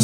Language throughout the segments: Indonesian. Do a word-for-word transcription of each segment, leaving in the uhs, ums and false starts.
Prambors.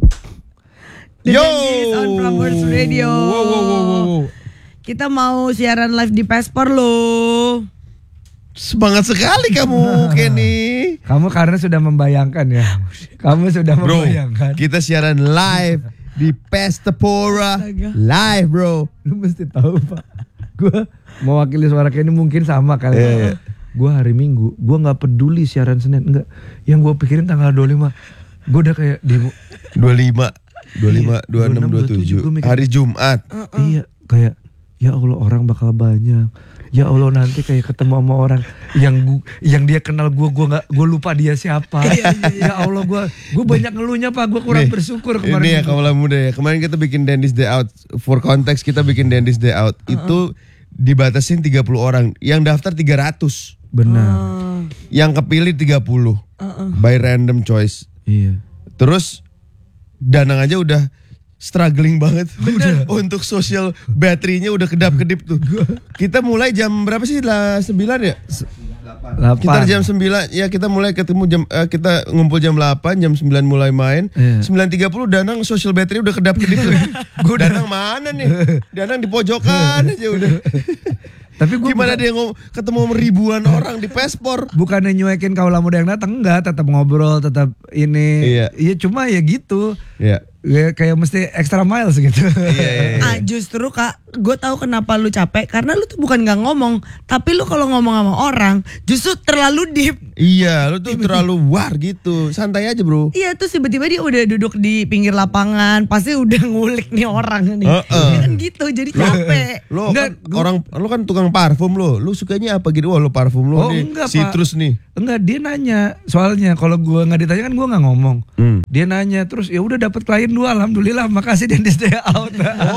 The Yo. Dandies on Prambors Radio. Wow, wow, wow, wow. Kita mau siaran live di Pespor loh. Semangat sekali kamu, Kenny. Kamu karena sudah membayangkan ya. Kamu sudah Bro, membayangkan. kita siaran live di Pestapora live, bro. Lu mesti tahu, Pak. Gue mewakili suara Kenny mungkin sama kali. Iya, iya. Gue hari Minggu, gue nggak peduli siaran Senin, enggak. Yang gue pikirin tanggal dua puluh lima. Gue udah kayak demo dua puluh lima, dua puluh lima, dua puluh enam, dua puluh tujuh. Hari Jumat. Iya, kayak ya Allah orang bakal banyak. Ya Allah nanti kayak ketemu sama orang yang gua, yang dia kenal gue, gue nggak, gue lupa dia siapa. Ya Allah gue, gue banyak ngeluhnya Pak, gue kurang Nih, bersyukur kemarin. Ini ya kawalan muda ya. Kemarin kita bikin Dandies Day Out. For konteks kita bikin Dandies Day Out. Uh-uh. Itu dibatasin tiga puluh orang. Yang daftar tiga ratus. Benar. Uh. Yang kepilih tiga puluh. Uh-uh. By random choice. Iya. Terus Danang aja udah struggling banget. Udah. Untuk social baterainya udah kedap-kedip tuh. Kita mulai jam berapa sih? Lah sembilan ya? delapan. Kita jam sembilan ya, kita mulai ketemu jam uh, kita ngumpul jam delapan, jam sembilan mulai main. Iya. sembilan tiga puluh Danang social battery udah kedap-kedip tuh. Gue Danang mana nih? Danang di pojokan aja udah. Tapi gua gimana bukan, dia ngom, ketemu ribuan orang di Pespor? bukannya nyuekin kaula muda yang datang, enggak, tetap ngobrol, tetap ini. Iya. Iya cuma ya gitu. Iya. Ya, kayak mesti extra miles gitu. Iya, iya, iya. Ah justru Kak, gue tahu kenapa lu capek karena lu tuh bukan nggak ngomong, tapi lu kalau ngomong sama orang justru terlalu deep. Iya, lu tuh terlalu war gitu. Santai aja, bro. Iya tuh tiba-tiba dia udah duduk di pinggir lapangan, pasti udah ngulik nih orang nih. Uh-uh. Dia kan gitu, jadi capek. Lo Enggak, kan gua- orang lu kan tukang parfum lo. Lu sukanya apa gitu? Wah, lu parfum lu Oh, nih. enggak, Pak. Citrus nih. Enggak, dia nanya. Soalnya kalau gua nggak ditanya kan gua nggak ngomong. Hmm. Dia nanya terus ya udah dapat klien dua, alhamdulillah, makasih Dandies Day Out.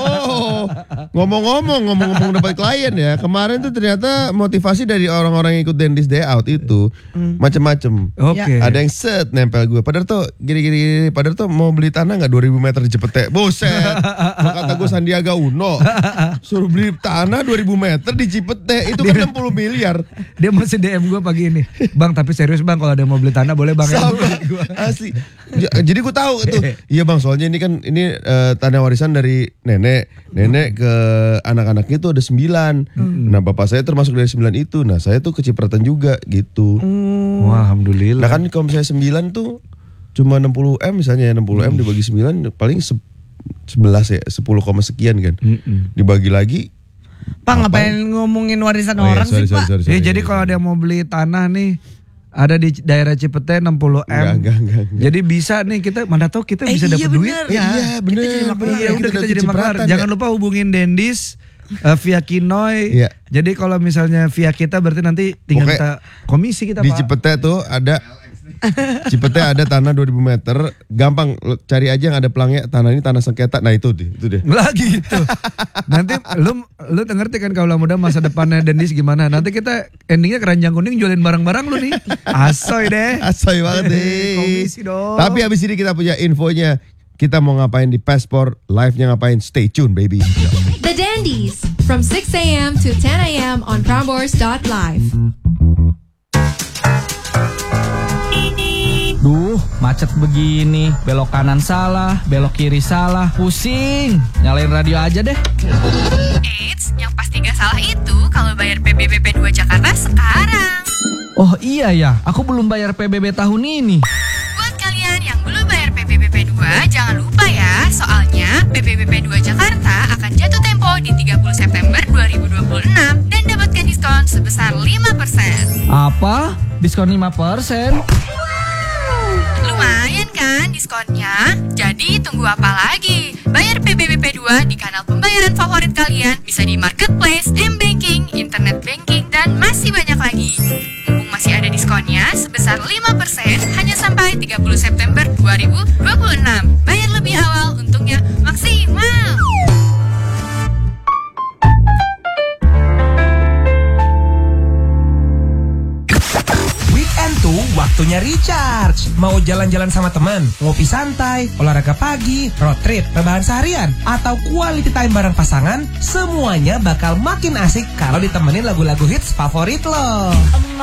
Oh, ngomong-ngomong, ngomong-ngomong dapat klien ya. Kemarin tuh ternyata motivasi dari orang-orang yang ikut Dandies Day Out itu macam-macam. Oke. Ada yang set nempel gue. Padahal tuh gini-gini, padahal tuh mau beli tanah nggak dua ribu meter di Cipete. Buset. Kata gue Sandiaga Uno. Suruh beli tanah dua ribu meter di Cipete. Itu kan enam puluh miliar. Dia masih D M gue pagi ini. Bang, tapi serius Bang, kalau ada yang mau beli tanah boleh Bang. ya?" Sama, asli. Ja- Jadi gue tahu itu. Iya bang, soalnya ini kan ini eh, tanah warisan dari nenek, nenek ke anak-anaknya itu ada sembilan. Nah bapak saya termasuk dari sembilan itu. Nah saya tuh kecipratan juga gitu. Wah, alhamdulillah. Nah kan kalau misalnya sembilan tuh cuma enam puluh M misalnya, enam puluh M dibagi sembilan paling se- sebelas ya, sepuluh koma sekian kan. Mm-mm. Dibagi lagi. Pak ngapain ngomongin warisan Oh, iya, orang sorry, sih sorry, Pak? sorry, Ya, sorry. jadi kalau ada yang mau beli tanah nih, ada di daerah Cipete enam puluh M. Enggak, enggak, enggak, enggak. Jadi bisa nih kita, mana tahu kita Eh, bisa iya dapat duit. bener. Eh, iya bener, Kita jadi maklar. bener. Iya udah kita jadi maklar. kecipratan, Jangan ya. lupa hubungin Dandies uh, via Kinoy. Iya. Jadi kalau misalnya via kita berarti nanti tinggal Pokoknya kita komisi kita Di Pak. Cipete tuh ada Cipete ada tanah dua ribu meter. Gampang lo cari aja yang ada pelangnya. Tanah ini tanah sengketa. Nah itu deh, itu deh. Lagi gitu. Nanti lu lu ngerti kan kaula muda masa depannya Dandies gimana? Nanti kita endingnya keranjang kuning jualin barang-barang lu nih. Asoy deh. Asoy banget deh. Komisi dong. Tapi habis ini kita punya infonya. Kita mau ngapain di Pespor, live-nya ngapain? Stay tune baby. The Dandies from six a.m. to ten a.m. on Prambors dot live. Duh, macet begini, belok kanan salah, belok kiri salah, pusing. Nyalain radio aja deh. Eits, yang pasti gak salah itu kalau bayar P B B P dua Jakarta sekarang. Oh iya ya, aku belum bayar P B B tahun ini. Buat kalian yang belum bayar P B B P dua, jangan lupa ya, soalnya P B B P dua Jakarta akan jatuh tempo di tiga puluh September dua ribu dua puluh enam dan dapatkan diskon sebesar lima persen. Apa? Diskon lima persen? Lumayan kan diskonnya? Jadi tunggu apa lagi? Bayar P B B P dua di kanal pembayaran favorit kalian, bisa di marketplace, m-banking, internet banking, dan masih banyak lagi. Mumpung masih ada diskonnya sebesar lima persen hanya sampai tiga puluh September dua ribu dua puluh enam. Bayar lebih awal, untungnya maksimal. Weekend tuh waktunya recharge. Mau jalan-jalan sama teman, ngopi santai, olahraga pagi, road trip, rebahan seharian, atau quality time bareng pasangan, semuanya bakal makin asik kalau ditemenin lagu-lagu hits favorit lo.